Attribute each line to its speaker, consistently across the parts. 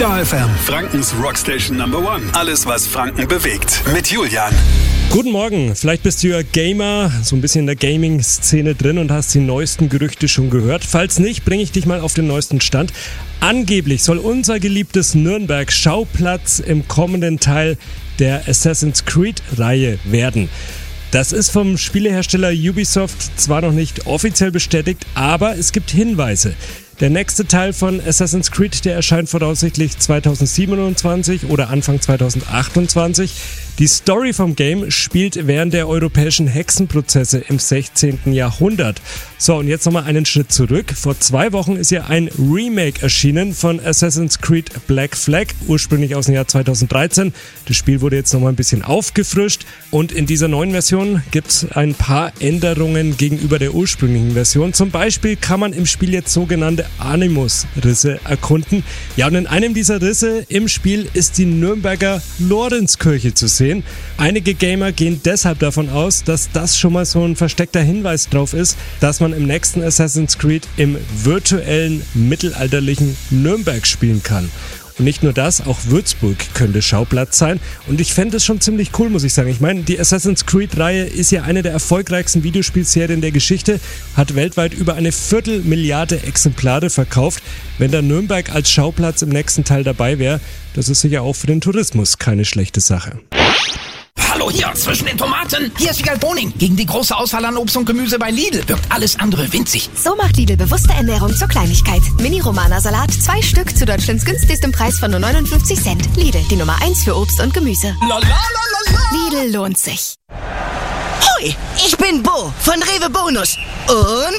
Speaker 1: Star FM, Frankens Rockstation Number One. Alles, was Franken bewegt. Mit Julian.
Speaker 2: Guten Morgen, vielleicht bist du ja Gamer, so ein bisschen in der Gaming-Szene drin und hast die neuesten Gerüchte schon gehört. Falls nicht, bringe ich dich mal auf den neuesten Stand. Angeblich soll unser geliebtes Nürnberg Schauplatz im kommenden Teil der Assassin's Creed-Reihe werden. Das ist vom Spielehersteller Ubisoft zwar noch nicht offiziell bestätigt, aber es gibt Hinweise. Der nächste Teil von Assassin's Creed, der erscheint voraussichtlich 2027 oder Anfang 2028. Die Story vom Game spielt während der europäischen Hexenprozesse im 16. Jahrhundert. So, und jetzt nochmal einen Schritt zurück. Vor 2 Wochen ist ja ein Remake erschienen von Assassin's Creed Black Flag, ursprünglich aus dem Jahr 2013. Das Spiel wurde jetzt nochmal ein bisschen aufgefrischt und in dieser neuen Version gibt es ein paar Änderungen gegenüber der ursprünglichen Version. Zum Beispiel kann man im Spiel jetzt sogenannte Animus-Risse erkunden. Ja, und in einem dieser Risse im Spiel ist die Nürnberger Lorenzkirche zu sehen. Einige Gamer gehen deshalb davon aus, dass das schon mal so ein versteckter Hinweis drauf ist, dass man im nächsten Assassin's Creed im virtuellen, mittelalterlichen Nürnberg spielen kann. Und nicht nur das, auch Würzburg könnte Schauplatz sein. Und ich fände es schon ziemlich cool, muss ich sagen. Ich meine, die Assassin's Creed-Reihe ist ja eine der erfolgreichsten Videospielserien der Geschichte, hat weltweit über 250 Exemplare verkauft. Wenn da Nürnberg als Schauplatz im nächsten Teil dabei wäre, das ist sicher auch für den Tourismus keine schlechte Sache.
Speaker 3: Hallo hier, zwischen den Tomaten. Hier ist Wiegald Boning. Gegen die große Auswahl an Obst und Gemüse bei Lidl wirkt alles andere winzig.
Speaker 4: So macht Lidl bewusste Ernährung zur Kleinigkeit. Mini-Romana-Salat, 2 Stück zu Deutschlands günstigstem Preis von nur 59 Cent. Lidl, die Nummer 1 für Obst und Gemüse. Lidl lohnt sich.
Speaker 5: Hoi, ich bin Bo von Rewe Bonus. Und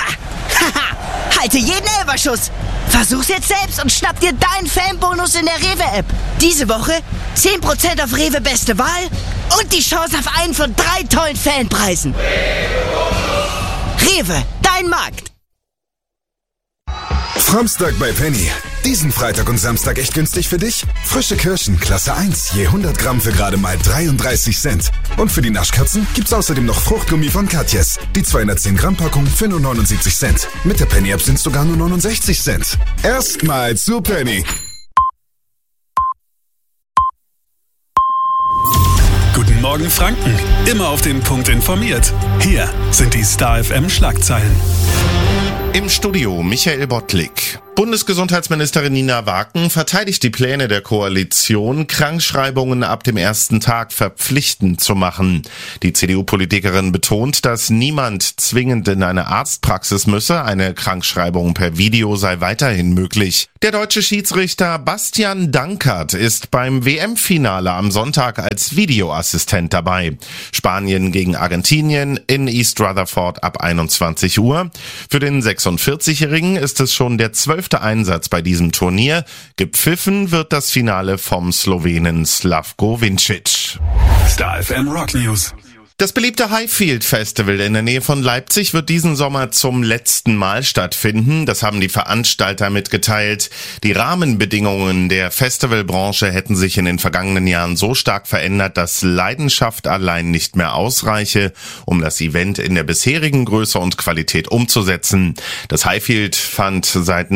Speaker 5: halte jeden Elferschuss. Versuch's jetzt selbst und schnapp dir deinen Fanbonus in der Rewe-App. Diese Woche 10% auf Rewe Beste Wahl und die Chance auf einen von 3 tollen Fanpreisen. Rewe, dein Markt.
Speaker 6: Samstag bei Penny. Diesen Freitag und Samstag echt günstig für dich? Frische Kirschen, Klasse 1, je 100 Gramm für gerade mal 33 Cent. Und für die Naschkatzen gibt's außerdem noch Fruchtgummi von Katjes. Die 210 Gramm Packung für nur 79 Cent. Mit der Penny-App sind's sogar nur 69 Cent. Erstmal zu Penny.
Speaker 1: Guten Morgen Franken. Immer auf den Punkt informiert. Hier sind die Star FM Schlagzeilen.
Speaker 7: Im Studio Michael Bottlik. Bundesgesundheitsministerin Nina Waken verteidigt die Pläne der Koalition, Krankschreibungen ab dem ersten Tag verpflichtend zu machen. Die CDU-Politikerin betont, dass niemand zwingend in eine Arztpraxis müsse. Eine Krankschreibung per Video sei weiterhin möglich. Der deutsche Schiedsrichter Bastian Dankert ist beim WM-Finale am Sonntag als Videoassistent dabei. Spanien gegen Argentinien in East Rutherford ab 21 Uhr. Für den 46-Jährigen ist es schon der 12. Einsatz bei diesem Turnier. Gepfiffen wird das Finale vom Slowenen Slavko Vincic.
Speaker 1: Star FM Rock News.
Speaker 7: Das beliebte Highfield Festival in der Nähe von Leipzig wird diesen Sommer zum letzten Mal stattfinden. Das haben die Veranstalter mitgeteilt. Die Rahmenbedingungen der Festivalbranche hätten sich in den vergangenen Jahren so stark verändert, dass Leidenschaft allein nicht mehr ausreiche, um das Event in der bisherigen Größe und Qualität umzusetzen. Das Highfield fand seit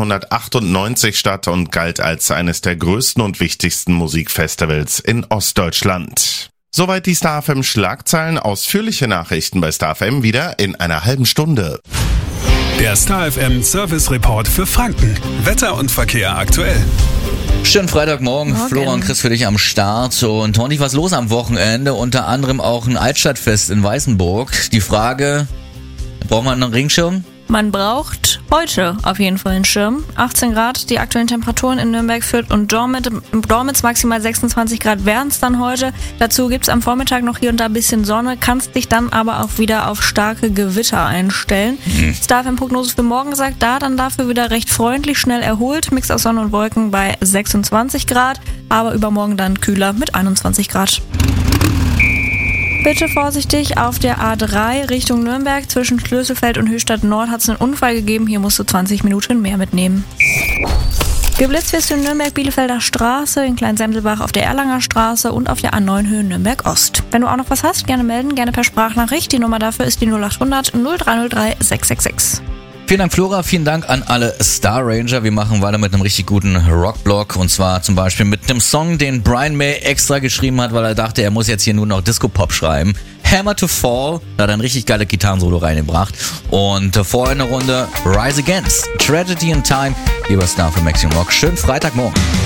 Speaker 7: 1998 statt und galt als eines der größten und wichtigsten Musikfestivals in Ostdeutschland. Soweit die Star FM Schlagzeilen. Ausführliche Nachrichten bei Star FM wieder in einer halben Stunde.
Speaker 1: Der Star FM Service Report für Franken. Wetter und Verkehr aktuell.
Speaker 8: Schönen Freitagmorgen, Flora und Chris für dich am Start. Und ordentlich was los am Wochenende, unter anderem auch ein Altstadtfest in Weißenburg. Die Frage, braucht man einen Regenschirm?
Speaker 9: Man braucht heute auf jeden Fall einen Schirm. 18 Grad, die aktuellen Temperaturen in Nürnberg, Fürth und Dormitz maximal 26 Grad wären es dann heute. Dazu gibt's am Vormittag noch hier und da ein bisschen Sonne, kannst dich dann aber auch wieder auf starke Gewitter einstellen. Star FM Prognose für morgen sagt da dann dafür wieder recht freundlich, schnell erholt. Mix aus Sonne und Wolken bei 26 Grad, aber übermorgen dann kühler mit 21 Grad. Bitte vorsichtig, auf der A3 Richtung Nürnberg zwischen Schlösselfeld und Höchstadt Nord hat es einen Unfall gegeben. Hier musst du 20 Minuten mehr mitnehmen. Geblitzt wirst du in Nürnberg-Bielefelder Straße, in Kleinsendelbach auf der Erlanger Straße und auf der A9 Höhe Nürnberg-Ost. Wenn du auch noch was hast, gerne melden, gerne per Sprachnachricht. Die Nummer dafür ist die 0800 0303 666.
Speaker 8: Vielen Dank, Flora. Vielen Dank an alle Star Ranger. Wir machen weiter mit einem richtig guten Rockblock. Und zwar zum Beispiel mit einem Song, den Brian May extra geschrieben hat, weil er dachte, er muss jetzt hier nur noch Disco-Pop schreiben. Hammer to Fall. Da hat er ein richtig geiles Gitarrensolo reingebracht. Und vorher eine Runde Rise Against. Tragedy in Time. Lieber Star für Maximum Rock. Schönen Freitagmorgen.